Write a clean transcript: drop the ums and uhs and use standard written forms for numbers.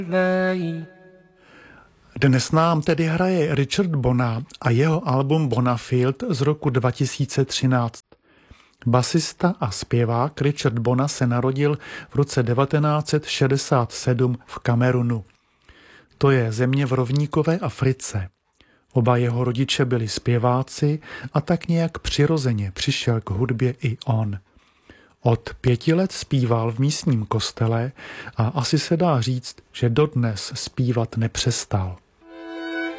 Dnes nám tedy hraje Richard Bona a jeho album Bonafield z roku 2013. Basista a zpěvák Richard Bona se narodil v roce 1967 v Kamerunu. To je země v rovníkové Africe. Oba jeho rodiče byli zpěváci a tak nějak přirozeně přišel k hudbě i on. Od 5 let zpíval v místním kostele a asi se dá říct, že dodnes zpívat nepřestal.